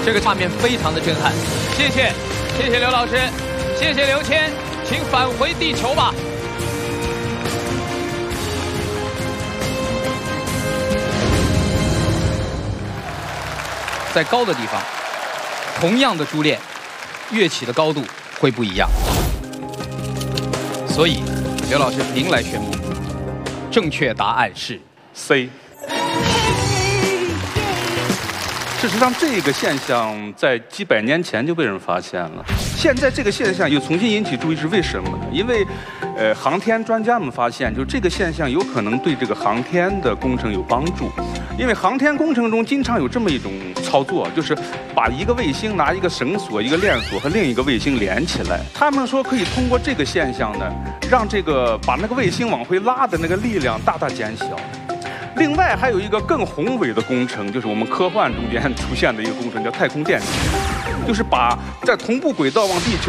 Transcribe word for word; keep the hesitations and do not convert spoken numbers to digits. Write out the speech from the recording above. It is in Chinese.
这个画面非常的震撼。谢谢，谢谢刘老师，谢谢刘谦，请返回地球吧。在高的地方，同样的珠链，跃起的高度会不一样。所以，刘老师您来宣布，正确答案是 C。事实上，这个现象在几百年前就被人发现了。现在这个现象又重新引起注意，是为什么呢？因为，呃，航天专家们发现，就这个现象有可能对这个航天的工程有帮助。因为航天工程中经常有这么一种操作，就是把一个卫星拿一个绳索、一个链索和另一个卫星连起来。他们说可以通过这个现象呢，让这个把那个卫星往回拉的那个力量大大减小。另外还有一个更宏伟的工程，就是我们科幻中间出现的一个工程，叫太空电梯，就是把在同步轨道往地球